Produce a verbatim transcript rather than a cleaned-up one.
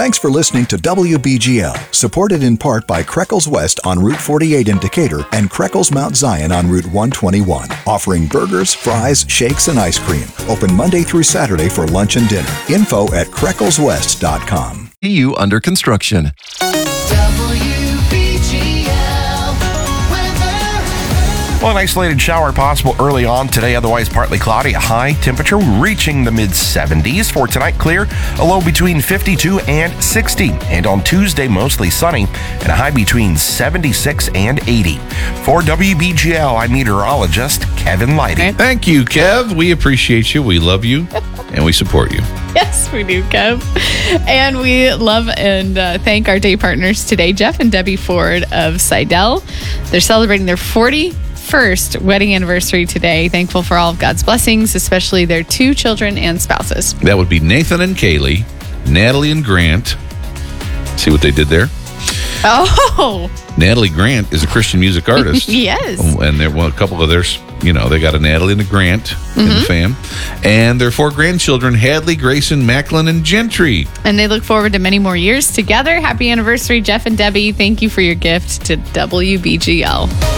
Thanks for listening to W B G L, supported in part by Kreckles West on Route forty-eight in Decatur and Kreckles Mount Zion on Route one twenty-one, offering burgers, fries, shakes, and ice cream. Open Monday through Saturday for lunch and dinner. Info at Kreckles West dot com. E U under construction. Well, an isolated shower possible early on today, otherwise partly cloudy. A high temperature reaching the mid seventies. For tonight, clear, a low between fifty-two and sixty. And on Tuesday, mostly sunny, and a high between seventy-six and eighty. For W B G L, I'm meteorologist Kevin Leidy. Thank you, Kev. We appreciate you. We love you, and we support you. Yes, we do, Kev. And we love and uh, thank our day partners today, Jeff and Debbie Ford of Seidel. They're celebrating their forty-first wedding anniversary today. Thankful for all of God's blessings, especially their two children and spouses. That would be Nathan and Kaylee, Natalie and Grant. See what they did there? Oh. Natalie Grant is a Christian music artist. Yes. And there well, a couple of theirs, you know, they got a Natalie and a Grant mm-hmm. in the fam. And their four grandchildren, Hadley, Grayson, Macklin, and Gentry. And they look forward to many more years together. Happy anniversary, Jeff and Debbie. Thank you for your gift to W B G L.